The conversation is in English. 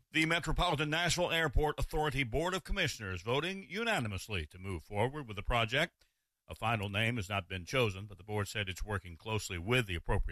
The Metropolitan Nashville Airport Authority Board of Commissioners voting unanimously to move forward with the project. A final name has not been chosen, but the board said it's working closely with the appropriate